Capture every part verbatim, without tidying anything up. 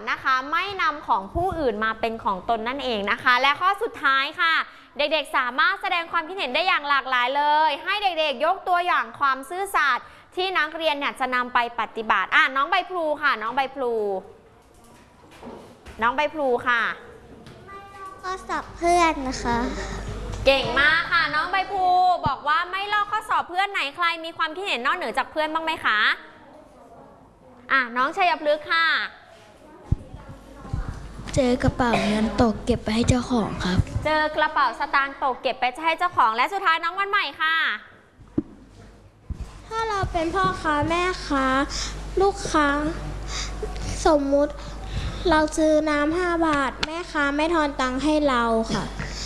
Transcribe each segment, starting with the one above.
นะคะไม่นำของผู้อื่นมาเป็นของตนนั่นเองนะคะและข้อสุดท้ายค่ะเด็กๆสามารถแสดงความคิดเห็นได้อย่างหลากหลายเลยให้เด็กๆยกตัวอย่างความซื่อสัตย์ที่นักเรียนเนี่ยจะนำไปปฏิบัติอ่ะน้องใบพลูค่ะน้องใบพลูน้องใบพลูค่ะข้อสอบเพื่อนนะคะเก่งมากค่ะน้องใบพลูบอกว่าไม่ลอกข้อสอบเพื่อนไหนใครมีความคิดเห็นนอกเหนือจากเพื่อนบ้างไหมคะอ่ะน้องชัยพฤกษ์ค่ะเจอกระเป๋าเงินตกเก็บไปให้เจ้าของครับเจอกระเป๋าสตางค์ตกเก็บไปให้เจ้าของและสุดท้ายน้องวันใหม่ค่ะถ้าเราเป็นพ่อค้าแม่ค้าลูกค้าสมมุติเราซื้อน้ำห้าบาทแม่ค้าไม่ทอนตังค์ให้เราค่ะ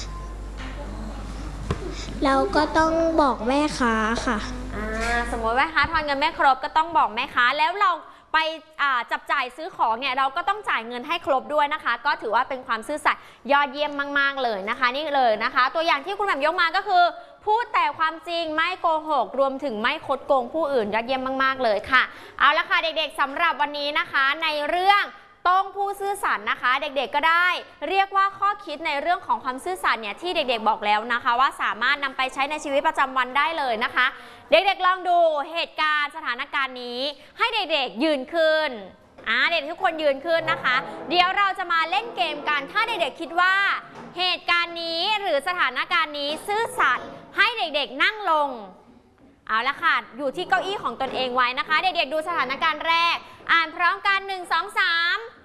เราก็ต้องบอกแม่ค้าค่ะอ่าสมมติแม่ค้าทอนเงินไม่ครบก็ต้องบอกแม่ค้าแล้วเราไปจับจ่ายซื้อของเนี่ยเราก็ต้องจ่ายเงินให้ครบด้วยนะคะก็ถือว่าเป็นความซื่อสัตย์ยอดเยี่ยมมากๆเลยนะคะนี่เลยนะคะตัวอย่างที่คุณแหม่มยกมาก็คือพูดแต่ความจริงไม่โกหกรวมถึงไม่คดโกงผู้อื่นยอดเยี่ยมมากๆเลยค่ะเอาละค่ะเด็กๆสำหรับวันนี้นะคะในเรื่องต้องผู้ซื่อสัตย์นะคะเด็กๆก็ได้เรียกว่าข้อคิดในเรื่องของความซื่อสัตย์เนี่ยที่เด็กๆบอกแล้วนะคะว่าสามารถนำไปใช้ในชีวิตประจำวันได้เลยนะคะเด็กๆลองดูเหตุการณ์สถานการณ์นี้ให้เด็กๆยืนขึ้นอ่าเด็กทุกคนยืนขึ้นนะคะเดี๋ยวเราจะมาเล่นเกมกันถ้าเด็กๆคิดว่าเหตุการณ์นี้หรือสถานการณ์นี้ซื่อสัตย์ให้เด็กๆนั่งลงเอาละค่ะอยู่ที่เก้าอี้ของตนเองไว้นะคะเด็กๆดูสถานการณ์แรกอ่านพร้อมกันหนึ่ง สอง สาม